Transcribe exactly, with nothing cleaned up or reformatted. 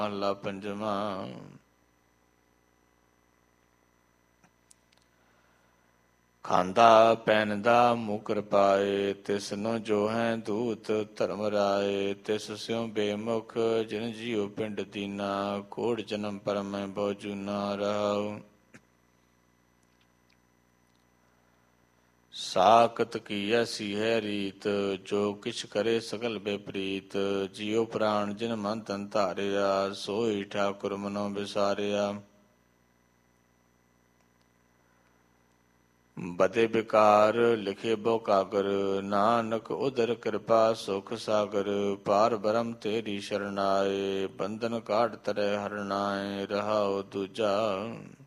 ਮਹਲਾ ਪੰਜਵਾਂ। ਖਾਂਦਾ ਪਹਿਨਦਾ ਮੁਕਰ ਪਾਏ, ਤਿਸਨੋ ਜੋ ਹੈ ਦੂਤ ਧਰਮ ਰਾਏ। ਤਿਸ ਸਿਉ ਬੇਮੁਖ ਜਿਨ ਜੀਉ ਪਿੰਡ ਦੀਨਾ, ਕੋੜ ਜਨਮ ਪਰਮੈ ਬਹੁ ਜੂਨਾ ਰਹਾਉ। ਸਾਕਤ ਕੀ ਐਸੀ ਹੈ ਰੀਤ, ਜੋ ਕਿਛ ਕਰੇ ਸਗਲ ਬੇਪ੍ਰੀਤ। ਜੀਉ ਪ੍ਰਾਣ ਜਿਨ ਮਨ ਤਨ ਧਾਰਿਆ, ਸੋਈ ਠਾਕੁਰ ਮਨੋ ਵਿਸਾਰਿਆ। ਬਦੇ ਬਿਕਾਰ ਲਿਖੇ ਬਹੁ ਕਾਗਰ, ਨਾਨਕ ਉਦਰ ਕਿਰਪਾ ਸੁਖ ਸਾਗਰ। ਪਾਰ ਬ੍ਰਹਮ ਤੇਰੀ ਸ਼ਰਨਾਏ, ਬੰਧਨ ਕਾਟ ਤਰੈ ਹਰਨਾਏ। ਰਹਾਉ ਦੂਜਾ।